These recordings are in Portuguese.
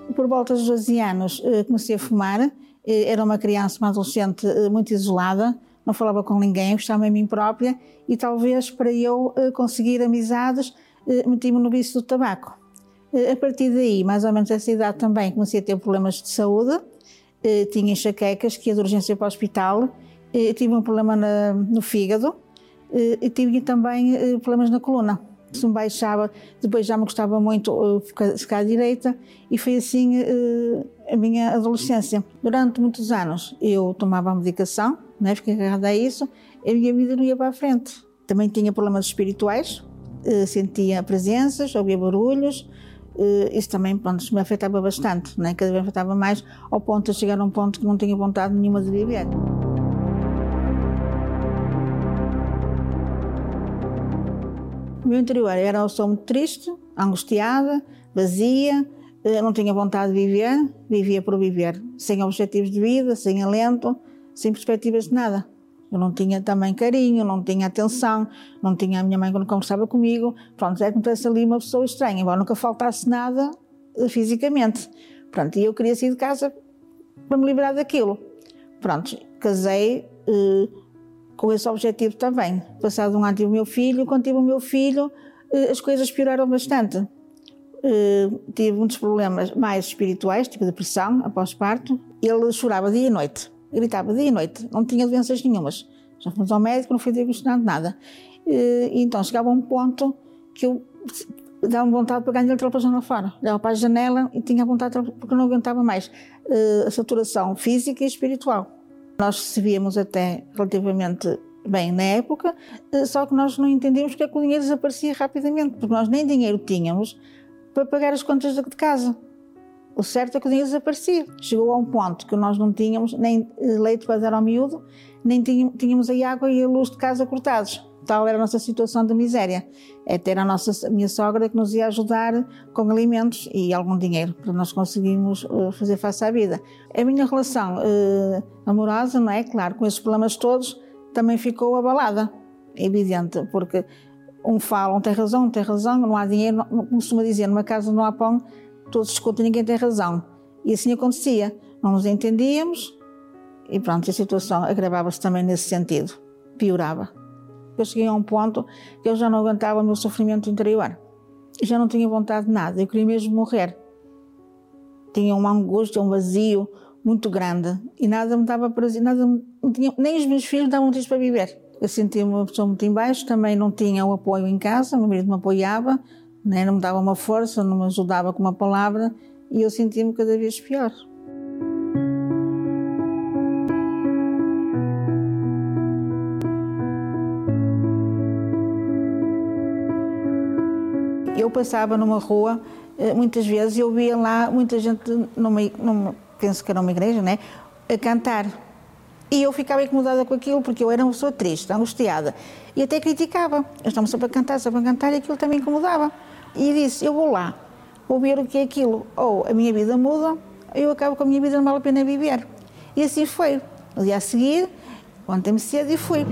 por volta dos 12 anos, comecei a fumar. Era uma criança, uma adolescente muito isolada, não falava com ninguém, gostava de mim própria e talvez para eu conseguir amizades, meti-me no vício do tabaco. A partir daí, mais ou menos essa idade também, comecei a ter problemas de saúde, tinha enxaquecas, que ia de urgência para o hospital, tive um problema no fígado e tive também problemas na coluna. Se me baixava, depois já me gostava muito ficar à direita e foi assim a minha adolescência. Durante muitos anos eu tomava a medicação, né, fiquei agarrada a isso, a minha vida não ia para a frente. Também tinha problemas espirituais, sentia presenças, ouvia barulhos, isso também, pronto, me afetava bastante, né, cada vez me afetava mais, ao ponto de chegar a um ponto que não tinha vontade nenhuma de viver. O meu interior era uma pessoa muito triste, angustiada, vazia, não tinha vontade de viver, vivia por viver, sem objetivos de vida, sem alento, sem perspectivas de nada. Eu não tinha também carinho, não tinha atenção, não tinha a minha mãe que não conversava comigo. Pronto, é como se ali uma pessoa estranha, embora nunca faltasse nada fisicamente. Pronto, e eu queria sair de casa para me livrar daquilo. Pronto, casei com esse objetivo também. Passado um ano tive o meu filho, quando tive o meu filho as coisas pioraram bastante. Tive muitos problemas mais espirituais, tipo depressão, após parto. Ele chorava dia e noite, gritava dia e noite, não tinha doenças nenhumas. Já fomos ao médico, não foi diagnosticado nada. E então chegava a um ponto que eu dava vontade de pegar ele pela janela fora. Dava para a janela e tinha vontade porque não aguentava mais a saturação física e espiritual. Nós recebíamos até relativamente bem na época, só que nós não entendíamos porque é que o dinheiro desaparecia rapidamente, porque nós nem dinheiro tínhamos para pagar as contas de casa. O certo é que o dinheiro desaparecia. Chegou a um ponto que nós não tínhamos nem leite para dar ao miúdo, nem tínhamos a água e a luz de casa cortados. Tal era a nossa situação de miséria. Até era a minha sogra que nos ia ajudar com alimentos e algum dinheiro para nós conseguirmos fazer face à vida. A minha relação amorosa, não é? Claro, com esses problemas todos, também ficou abalada. É evidente, porque um fala, um tem razão, não há dinheiro, não costuma dizer, numa casa não há pão, todos discutem, ninguém tem razão. E assim acontecia. Não nos entendíamos e pronto, a situação agravava-se também nesse sentido, piorava. Eu cheguei a um ponto que eu já não aguentava o meu sofrimento interior. Eu já não tinha vontade de nada, eu queria mesmo morrer. Tinha uma angústia, um vazio muito grande e nada me dava prazer, nem os meus filhos davam motivos para viver. Eu sentia-me uma pessoa muito em baixo, também não tinha o apoio em casa, o meu marido me apoiava, né, não me dava uma força, não me ajudava com uma palavra e eu sentia-me cada vez pior. Eu passava numa rua, muitas vezes eu via lá muita gente, penso que era uma igreja, né, a cantar. E eu ficava incomodada com aquilo, porque eu era uma pessoa triste, angustiada. E até criticava. Estamos sempre a cantar, e aquilo também incomodava. E disse, eu vou lá, vou ver o que é aquilo. Ou a minha vida muda, ou eu acabo com a minha vida, não vale a pena viver. E assim foi. No dia a seguir, levantei-me cedo e fui.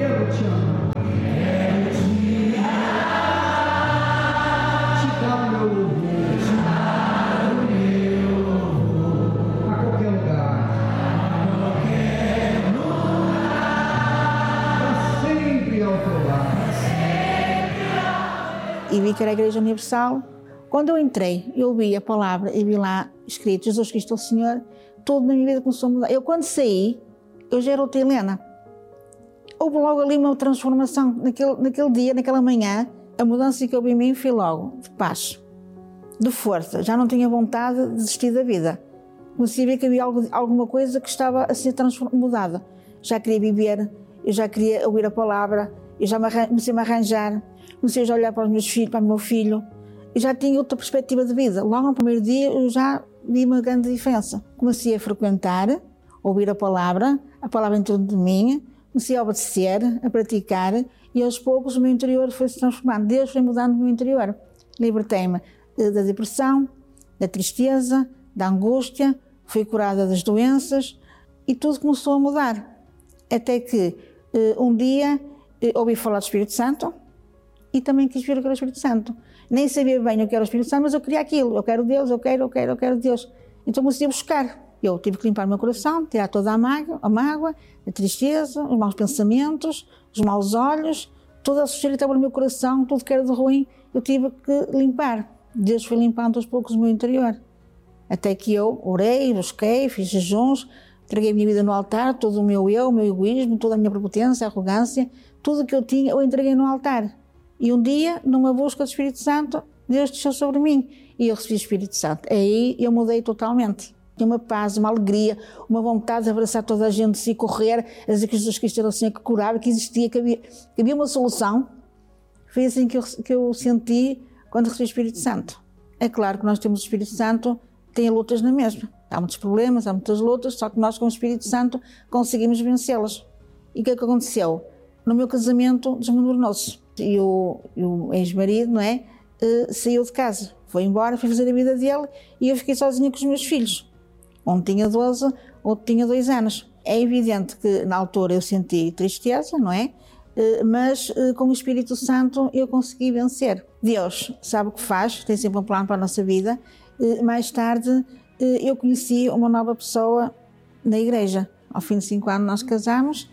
E vi que era a Igreja Universal. Quando eu entrei, eu vi a palavra e vi lá escrito Jesus Cristo é o Senhor, tudo na minha vida começou a mudar. Eu quando saí, eu já era outra Helena. Houve logo ali uma transformação, naquele dia, naquela manhã, a mudança que houve em mim foi logo de paz, de força. Já não tinha vontade de desistir da vida. Comecei a ver que havia alguma coisa que estava a ser mudada. Já queria viver, eu já queria ouvir a palavra, eu já comecei a me arranjar. Comecei a olhar para os meus filhos, para o meu filho, e já tinha outra perspectiva de vida. Logo no primeiro dia eu já vi uma grande diferença. Comecei a frequentar, a ouvir a palavra em torno de mim, comecei a obedecer, a praticar, e aos poucos o meu interior foi se transformando. Deus foi mudando o meu interior. Libertei-me da depressão, da tristeza, da angústia, fui curada das doenças e tudo começou a mudar. Até que um dia ouvi falar do Espírito Santo, e também quis ver o que era o Espírito Santo. Nem sabia bem o que era o Espírito Santo, mas eu queria aquilo. Eu quero Deus, eu quero Deus. Então comecei a buscar. Eu tive que limpar o meu coração, tirar toda a mágoa, a tristeza, os maus pensamentos, os maus olhos, toda a sujeira que estava no meu coração, tudo que era de ruim, eu tive que limpar. Deus foi limpando aos poucos o meu interior. Até que eu orei, busquei, fiz jejuns, entreguei a minha vida no altar, todo o meu egoísmo, toda a minha prepotência, arrogância, tudo o que eu tinha, eu entreguei no altar. E um dia, numa busca do Espírito Santo, Deus desceu sobre mim e eu recebi o Espírito Santo. Aí eu mudei totalmente. Tinha uma paz, uma alegria, uma vontade de abraçar toda a gente, de correr, a dizer que Jesus Cristo era o Senhor que curava, que existia, que havia uma solução. Foi assim que eu senti quando recebi o Espírito Santo. É claro que nós temos o Espírito Santo, tem lutas na mesma. Há muitos problemas, há muitas lutas, só que nós com o Espírito Santo conseguimos vencê-las. E o que é que aconteceu? No meu casamento desmoronou-se. E o ex-marido, não é? Saiu de casa, foi embora, foi fazer a vida dele e eu fiquei sozinha com os meus filhos. Um tinha 12, outro tinha 2 anos. É evidente que na altura eu senti tristeza, não é? Mas com o Espírito Santo eu consegui vencer. Deus sabe o que faz, tem sempre um plano para a nossa vida. Mais tarde eu conheci uma nova pessoa na igreja. Ao fim de 5 anos nós casámos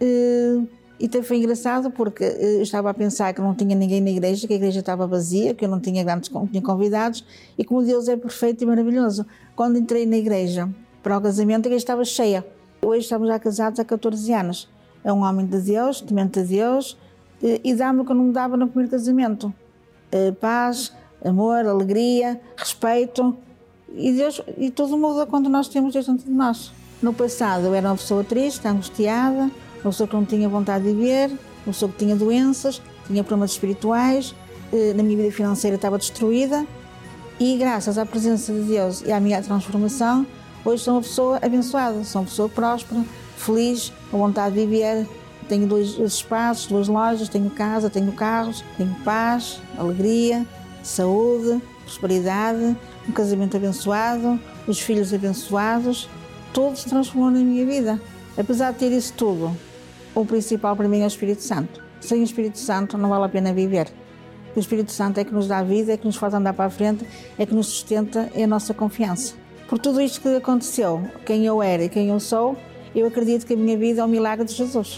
e até foi engraçado porque eu estava a pensar que não tinha ninguém na igreja, que a igreja estava vazia, que eu não tinha convidados, e como Deus é perfeito e maravilhoso. Quando entrei na igreja para o casamento, a igreja estava cheia. Hoje estamos já casados há 14 anos. É um homem de Deus, temente a Deus, e dá-me o que eu não me dava no primeiro casamento. Paz, amor, alegria, respeito, e tudo muda quando nós temos Deus dentro de nós. No passado eu era uma pessoa triste, angustiada, uma pessoa que não tinha vontade de viver, uma pessoa que tinha doenças, tinha problemas espirituais, na minha vida financeira estava destruída, e graças à presença de Deus e à minha transformação, hoje sou uma pessoa abençoada, sou uma pessoa próspera, feliz, com vontade de viver. Tenho 2 espaços, 2 lojas, tenho casa, tenho carros, tenho paz, alegria, saúde, prosperidade, um casamento abençoado, os filhos abençoados, tudo se transformou na minha vida. Apesar de ter isso tudo, o principal para mim é o Espírito Santo. Sem o Espírito Santo não vale a pena viver. O Espírito Santo é que nos dá a vida, é que nos faz andar para a frente, é que nos sustenta, é a nossa confiança. Por tudo isto que aconteceu, quem eu era e quem eu sou, eu acredito que a minha vida é um milagre de Jesus.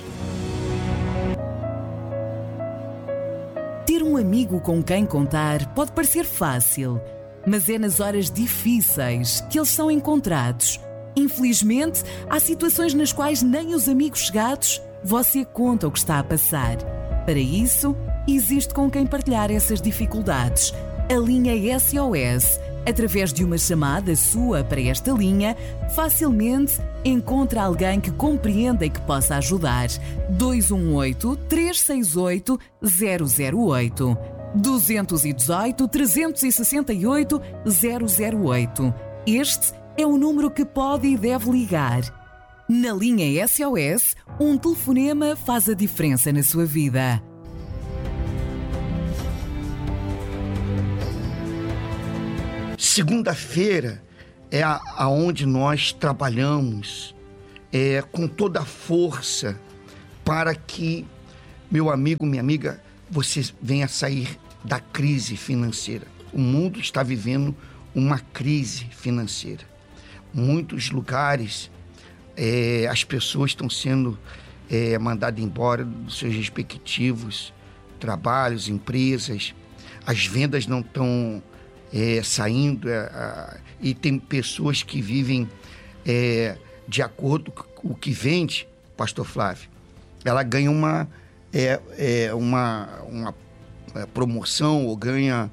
Ter um amigo com quem contar pode parecer fácil, mas é nas horas difíceis que eles são encontrados. Infelizmente, há situações nas quais nem os amigos chegados você conta o que está a passar. Para isso, existe com quem partilhar essas dificuldades. A linha SOS, através de uma chamada sua para esta linha, facilmente encontra alguém que compreenda e que possa ajudar. 218-368-008. 218-368-008. Este é o número que pode e deve ligar. Na linha SOS, um telefonema faz a diferença na sua vida. Segunda-feira é aonde nós trabalhamos com toda a força para que, meu amigo, minha amiga, você venha sair da crise financeira. O mundo está vivendo uma crise financeira. Muitos lugares as pessoas estão sendo mandadas embora dos seus respectivos trabalhos, empresas. As vendas não estão saindo e tem pessoas que vivem de acordo com o que vende, Pastor Flávio. Ela ganha uma promoção ou ganha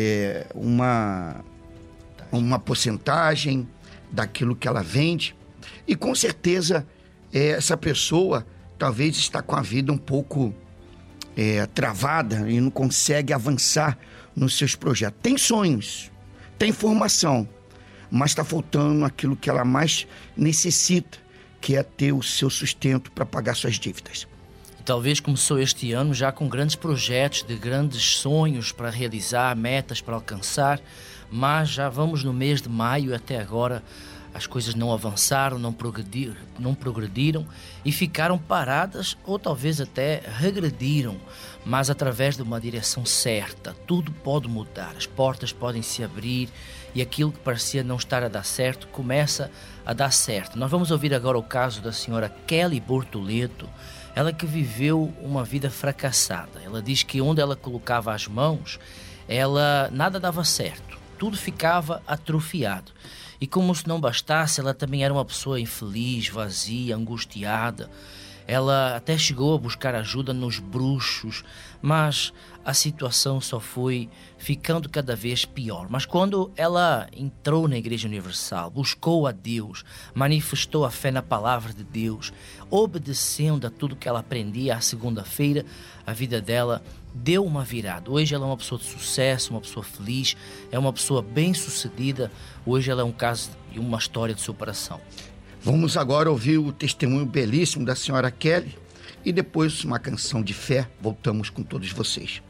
uma porcentagem daquilo que ela vende. E com certeza essa pessoa talvez está com a vida um pouco travada e não consegue avançar nos seus projetos. Tem sonhos, tem formação, mas está faltando aquilo que ela mais necessita, que é ter o seu sustento para pagar suas dívidas. Talvez começou este ano já com grandes projetos, de grandes sonhos para realizar, metas para alcançar, mas já vamos no mês de maio, até agora as coisas não avançaram, não progrediram e ficaram paradas ou talvez até regrediram, mas através de uma direção certa. Tudo pode mudar, as portas podem se abrir e aquilo que parecia não estar a dar certo começa a dar certo. Nós vamos ouvir agora o caso da senhora Kelly Bortoleto, ela que viveu uma vida fracassada. Ela diz que onde ela colocava as mãos, nada dava certo, tudo ficava atrofiado. E como se não bastasse, ela também era uma pessoa infeliz, vazia, angustiada. Ela até chegou a buscar ajuda nos bruxos, mas a situação só foi ficando cada vez pior. Mas quando ela entrou na Igreja Universal, buscou a Deus, manifestou a fé na palavra de Deus, obedecendo a tudo que ela aprendia à segunda-feira, a vida dela deu uma virada. Hoje ela é uma pessoa de sucesso, uma pessoa feliz, é uma pessoa bem-sucedida. Hoje ela é um caso e uma história de superação. Vamos agora ouvir o testemunho belíssimo da senhora Kelly e depois uma canção de fé. Voltamos com todos vocês.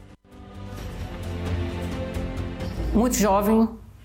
Muito jovem,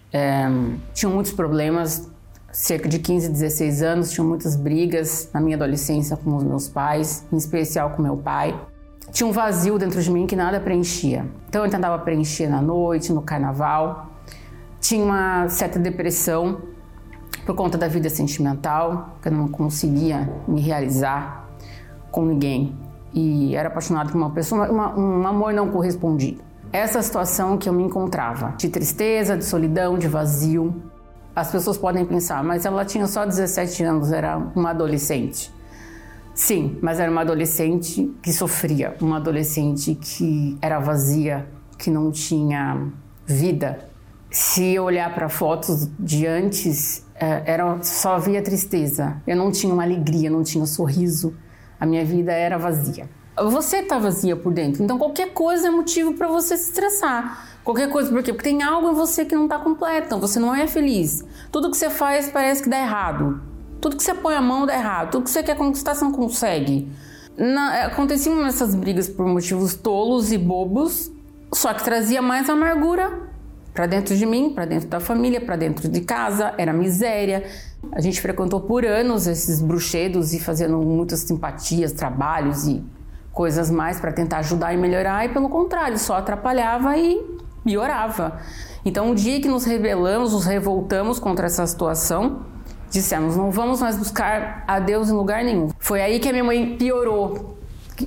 tinha muitos problemas, cerca de 15, 16 anos, tinha muitas brigas na minha adolescência com os meus pais, em especial com meu pai. Tinha um vazio dentro de mim que nada preenchia. Então eu tentava preencher na noite, no carnaval. Tinha uma certa depressão por conta da vida sentimental, que eu não conseguia me realizar com ninguém. E era apaixonado por uma pessoa, um amor não correspondido. Essa situação que eu me encontrava, de tristeza, de solidão, de vazio. As pessoas podem pensar, mas ela tinha só 17 anos, era uma adolescente. Sim, mas era uma adolescente que sofria, uma adolescente que era vazia, que não tinha vida. Se eu olhar para fotos de antes, só havia tristeza. Eu não tinha uma alegria, não tinha um sorriso. A minha vida era vazia. Você está vazia por dentro, então qualquer coisa é motivo para você se estressar. Qualquer coisa, por quê? Porque tem algo em você que não está completo, então você não é feliz. Tudo que você faz parece que dá errado. Tudo que você põe a mão dá errado. Tudo que você quer conquistar, você não consegue. Aconteciam essas brigas por motivos tolos e bobos, só que trazia mais amargura para dentro de mim, para dentro da família, para dentro de casa. Era miséria. A gente frequentou por anos esses bruxedos e fazendo muitas simpatias, trabalhos e coisas mais para tentar ajudar e melhorar, e pelo contrário, só atrapalhava e piorava. Então, um dia que nos rebelamos, nos revoltamos contra essa situação, dissemos, não vamos mais buscar a Deus em lugar nenhum. Foi aí que a minha mãe piorou,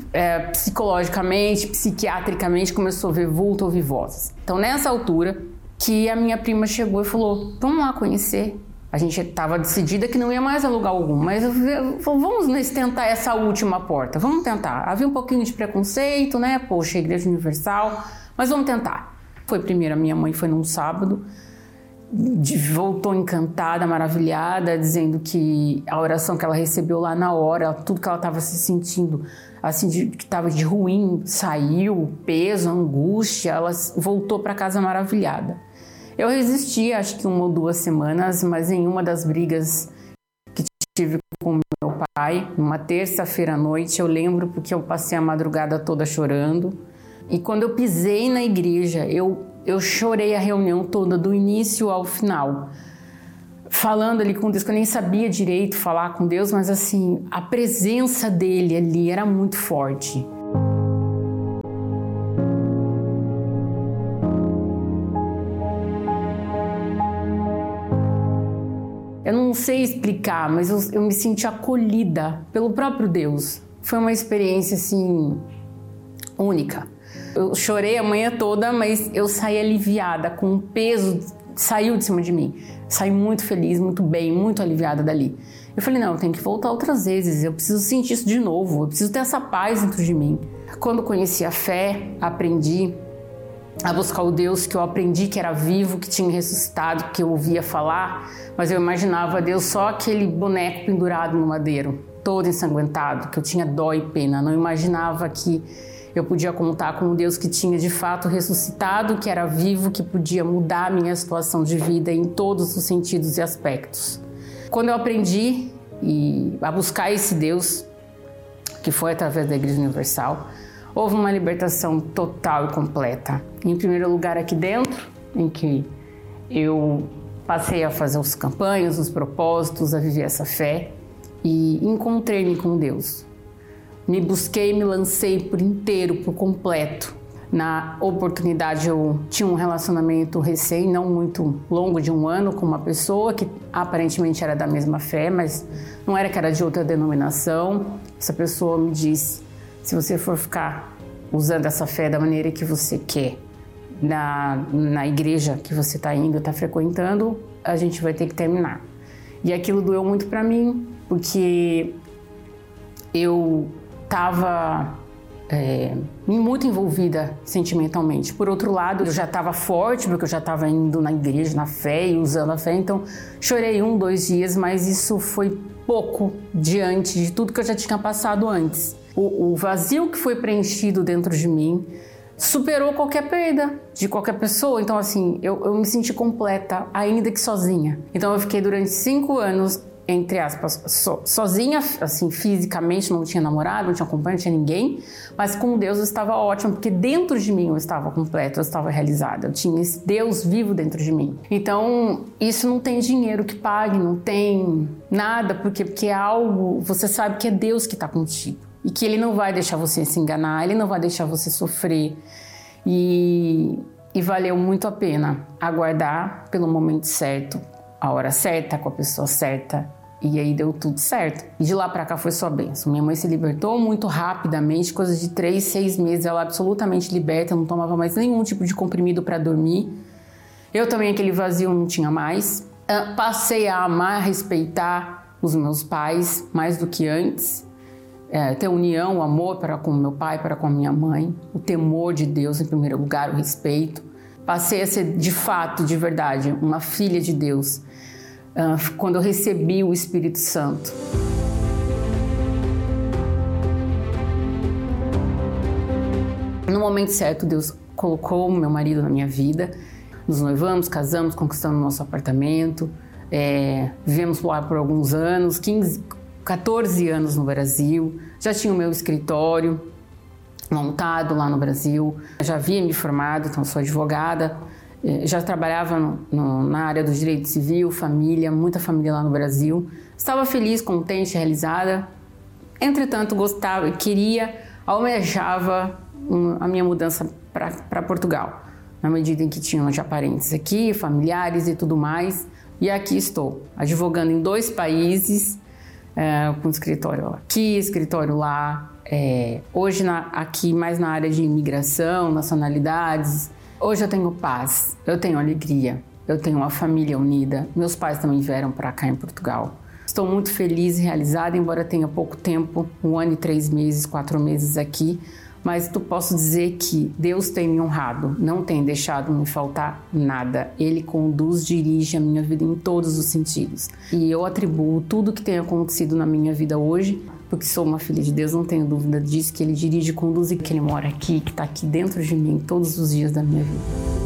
psicologicamente, psiquiatricamente, começou a ver vulto, ouvir vozes. Então, nessa altura, que a minha prima chegou e falou, vamos lá conhecer. A gente estava decidida que não ia mais alugar algum, mas vamos tentar essa última porta, vamos tentar. Havia um pouquinho de preconceito, né? Poxa, Igreja Universal, mas vamos tentar. Foi primeiro, a minha mãe foi num sábado, voltou encantada, maravilhada, dizendo que a oração que ela recebeu lá na hora, tudo que ela estava se sentindo, assim, que estava de ruim, saiu, peso, angústia, ela voltou para casa maravilhada. Eu resisti, acho que 1 ou 2 semanas, mas em uma das brigas que tive com meu pai, numa terça-feira à noite, eu lembro porque eu passei a madrugada toda chorando. E quando eu pisei na igreja, eu chorei a reunião toda, do início ao final. Falando ali com Deus, que eu nem sabia direito falar com Deus, mas assim, a presença dele ali era muito forte. Eu não sei explicar, mas eu me senti acolhida pelo próprio Deus. Foi uma experiência, assim, única. Eu chorei a manhã toda, mas eu saí aliviada, com um peso, saiu de cima de mim. Saí muito feliz, muito bem, muito aliviada dali. Eu falei, não, eu tenho que voltar outras vezes, eu preciso sentir isso de novo, eu preciso ter essa paz dentro de mim. Quando conheci a fé, aprendi a buscar o Deus que eu aprendi que era vivo, que tinha ressuscitado, que eu ouvia falar, mas eu imaginava Deus só aquele boneco pendurado no madeiro, todo ensanguentado, que eu tinha dó e pena. Não imaginava que eu podia contar com um Deus que tinha de fato ressuscitado, que era vivo, que podia mudar a minha situação de vida em todos os sentidos e aspectos. Quando eu aprendi a buscar esse Deus, que foi através da Igreja Universal, houve uma libertação total e completa. Em primeiro lugar aqui dentro, em que eu Passei a fazer as campanhas, os propósitos, a viver essa fé e encontrei-me com Deus. Me busquei, me lancei por inteiro, por completo. Na oportunidade eu tinha um relacionamento recém, não muito longo, de 1 ano, com uma pessoa que aparentemente era da mesma fé, mas não era, que era de outra denominação. Essa pessoa me disse: se você for ficar usando essa fé da maneira que você quer, na igreja que você está indo, está frequentando, a gente vai ter que terminar. E aquilo doeu muito para mim, porque eu estava muito envolvida sentimentalmente. Por outro lado, eu já estava forte, porque eu já estava indo na igreja, na fé e usando a fé, então chorei 1, 2 dias, mas isso foi pouco diante de tudo que eu já tinha passado antes. O vazio que foi preenchido dentro de mim superou qualquer perda de qualquer pessoa. Então, assim, eu me senti completa, ainda que sozinha. Então, eu fiquei durante 5 anos, entre aspas, sozinha, assim, fisicamente, não tinha namorado, não tinha companheiro, não tinha ninguém, mas com Deus eu estava ótima, porque dentro de mim eu estava completa, eu estava realizada, eu tinha esse Deus vivo dentro de mim. Então, isso não tem dinheiro que pague, não tem nada, porque é algo, você sabe que é Deus que está contigo, e que Ele não vai deixar você se enganar, Ele não vai deixar você sofrer, e valeu muito a pena aguardar pelo momento certo, a hora certa, com a pessoa certa. E aí deu tudo certo. E de lá pra cá foi só bênção. Minha mãe se libertou muito rapidamente, coisa de 3, 6 meses, ela absolutamente liberta, não tomava mais nenhum tipo de comprimido para dormir. Eu também, aquele vazio não tinha mais. Passei a amar, a respeitar os meus pais mais do que antes. Ter união, o amor para com meu pai, para com a minha mãe. O temor de Deus em primeiro lugar, o respeito. Passei a ser, de fato, de verdade, uma filha de Deus. Quando eu recebi o Espírito Santo. No momento certo, Deus colocou meu marido na minha vida. Nos noivamos, casamos, conquistamos nosso apartamento. Vivemos lá por alguns anos, 14 anos no Brasil. Já tinha o meu escritório montado lá no Brasil. Já havia me formado, então sou advogada. Já trabalhava na área do direito civil, família, muita família lá no Brasil. Estava feliz, contente, realizada. Entretanto, gostava, queria, almejava a minha mudança para Portugal. Na medida em que tinham já parentes aqui, familiares e tudo mais. E aqui estou, advogando em 2 países, com escritório aqui, escritório lá. Hoje aqui mais na área de imigração, nacionalidades. Hoje eu tenho paz, eu tenho alegria, eu tenho uma família unida. Meus pais também vieram para cá em Portugal. Estou muito feliz e realizada, embora tenha pouco tempo, 1 ano e 3 meses, 4 meses aqui. Mas posso dizer que Deus tem me honrado, não tem deixado me faltar nada. Ele conduz, dirige a minha vida em todos os sentidos. E eu atribuo tudo que tem acontecido na minha vida hoje, porque sou uma filha de Deus, não tenho dúvida disso, que Ele dirige, conduz e que Ele mora aqui, que está aqui dentro de mim todos os dias da minha vida.